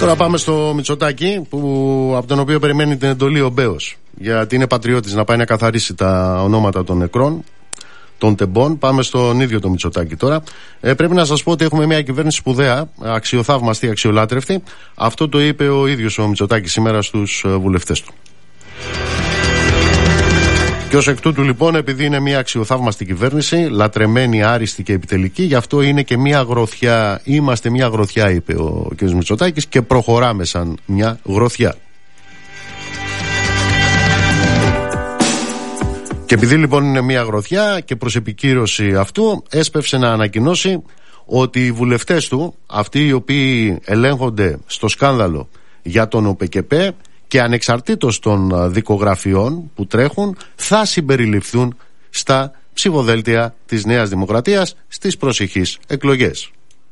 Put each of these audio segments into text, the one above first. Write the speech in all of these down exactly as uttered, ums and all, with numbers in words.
Τώρα πάμε στο Μητσοτάκη, που, από τον οποίο περιμένει την εντολή ο Μπέος, γιατί είναι πατριώτης, να πάει να καθαρίσει τα ονόματα των νεκρών, των τεμπών. Πάμε στον ίδιο το Μητσοτάκη τώρα. Ε, πρέπει να σας πω ότι έχουμε μια κυβέρνηση σπουδαία, αξιοθαύμαστη, αξιολάτρευτη. Αυτό το είπε ο ίδιος ο Μητσοτάκης σήμερα στους βουλευτές του. Και ως εκ τούτου, λοιπόν, επειδή είναι μια αξιοθαύμαστη κυβέρνηση, λατρεμένη, άριστη και επιτελική, γι' αυτό είναι και μια γροθιά. Είμαστε μια γροθιά, είπε ο κ. Μητσοτάκης, και προχωράμε σαν μια γροθιά. Και επειδή λοιπόν είναι μια γροθιά και προς επικύρωση αυτού, έσπευσε να ανακοινώσει ότι οι βουλευτές του, αυτοί οι οποίοι ελέγχονται στο σκάνδαλο για τον ΟΠΕΚΕΠΕ και ανεξαρτήτως των δικογραφιών που τρέχουν, θα συμπεριληφθούν στα ψηφοδέλτια της Νέας Δημοκρατίας στις προσεχείς εκλογές.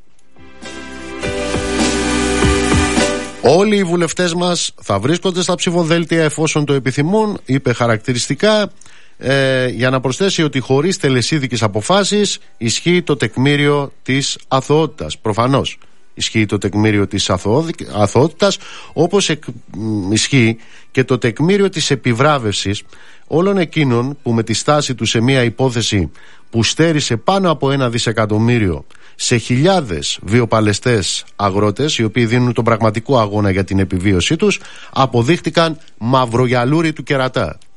Όλοι οι βουλευτές μας θα βρίσκονται στα ψηφοδέλτια εφόσον το επιθυμούν, είπε χαρακτηριστικά, ε, για να προσθέσει ότι χωρίς τελεσίδικες αποφάσεις ισχύει το τεκμήριο της αθωότητας. Προφανώς ισχύει το τεκμήριο της αθωότητας, όπως εκ, ισχύει και το τεκμήριο της επιβράβευσης όλων εκείνων που με τη στάση του σε μια υπόθεση που στέρισε πάνω από ένα δισεκατομμύριο σε χιλιάδες βιοπαλαιστές αγρότες, οι οποίοι δίνουν τον πραγματικό αγώνα για την επιβίωσή τους, αποδείχτηκαν μαυρογιαλούροι του κερατά.